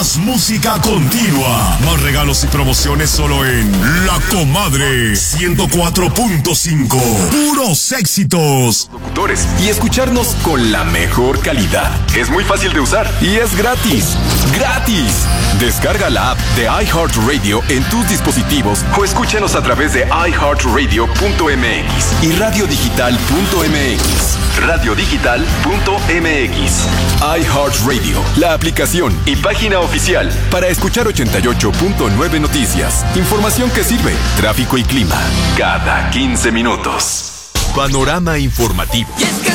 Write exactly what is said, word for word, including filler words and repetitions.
Más música continua. Más regalos y promociones solo en La Comadre ciento cuatro punto cinco. Puros éxitos. Locutores y escucharnos con la mejor calidad. Es muy fácil de usar y es gratis. ¡Gratis! Descarga la app de iHeartRadio en tus dispositivos o escúchanos a través de i heart radio punto m x y radio digital punto m x. radio digital punto m x. iHeartRadio, la aplicación y página oficial para escuchar ochenta y ocho punto nueve noticias. Información que sirve, tráfico y clima, cada quince minutos. Panorama informativo.